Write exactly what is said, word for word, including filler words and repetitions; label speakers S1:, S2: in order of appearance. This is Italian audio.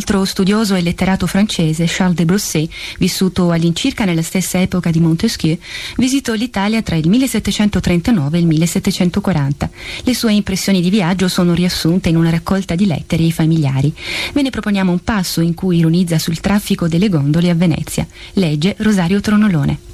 S1: altro studioso e letterato francese, Charles de Brossais, vissuto all'incirca nella stessa epoca di Montesquieu, visitò l'Italia tra il millesettecentotrentanove e il millesettecentoquaranta. Le sue impressioni di viaggio sono riassunte in una raccolta di lettere ai familiari. Ve ne proponiamo un passo in cui ironizza sul traffico delle gondole a Venezia. Legge Rosario Tronolone.